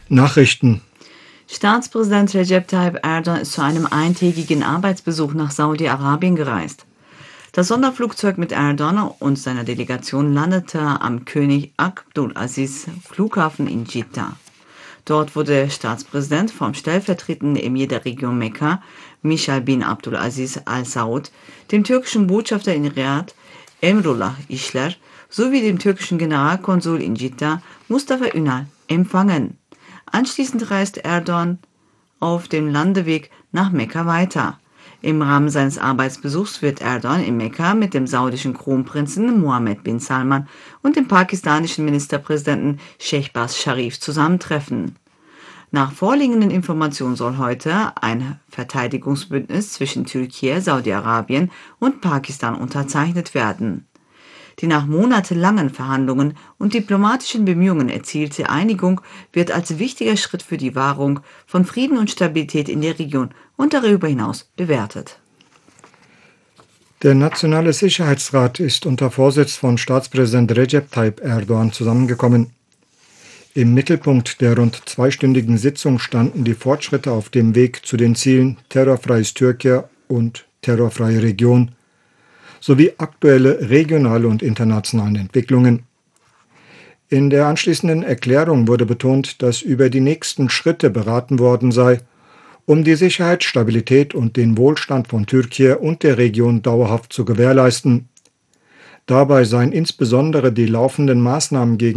Nachrichten. Staatspräsident Recep Tayyip Erdogan ist zu einem eintägigen Arbeitsbesuch nach Saudi-Arabien gereist. Das Sonderflugzeug mit Erdogan und seiner Delegation landete am König Abdulaziz Flughafen in Jeddah. Dort wurde der Staatspräsident vom stellvertretenden Emir der Region Mekka, Michal bin Abdulaziz Al Saud, dem türkischen Botschafter in Riad, Emrullah İşler, sowie dem türkischen Generalkonsul in Jeddah, Mustafa Ünal, empfangen. Anschließend reist Erdogan auf dem Landeweg nach Mekka weiter. Im Rahmen seines Arbeitsbesuchs wird Erdogan in Mekka mit dem saudischen Kronprinzen Mohammed bin Salman und dem pakistanischen Ministerpräsidenten Shehbaz Sharif zusammentreffen. Nach vorliegenden Informationen soll heute ein Verteidigungsbündnis zwischen Türkei, Saudi-Arabien und Pakistan unterzeichnet werden. Die nach monatelangen Verhandlungen und diplomatischen Bemühungen erzielte Einigung wird als wichtiger Schritt für die Wahrung von Frieden und Stabilität in der Region und darüber hinaus bewertet. Der Nationale Sicherheitsrat ist unter Vorsitz von Staatspräsident Recep Tayyip Erdogan zusammengekommen. Im Mittelpunkt der rund zweistündigen Sitzung standen die Fortschritte auf dem Weg zu den Zielen terrorfreies Türkei und terrorfreie Region sowie aktuelle regionale und internationale Entwicklungen. In der anschließenden Erklärung wurde betont, dass über die nächsten Schritte beraten worden sei, um die Sicherheit, Stabilität und den Wohlstand von Türkei und der Region dauerhaft zu gewährleisten. Dabei seien insbesondere die laufenden Maßnahmen gegen